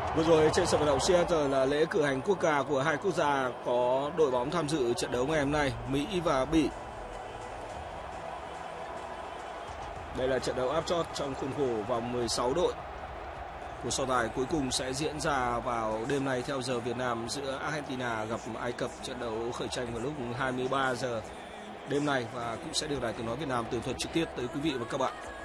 Vừa rồi trên sân vận động Seattle là lễ cử hành quốc ca của hai quốc gia có đội bóng tham dự trận đấu ngày hôm nay, Mỹ và Bỉ. Đây là trận đấu áp chót trong khuôn khổ vòng 16 đội. Cuộc so tài cuối cùng sẽ diễn ra vào đêm nay theo giờ Việt Nam giữa Argentina gặp Ai Cập. Trận đấu khởi tranh vào lúc 23 giờ đêm nay và cũng sẽ được Đài Tiếng nói Việt Nam tường thuật trực tiếp tới quý vị và các bạn.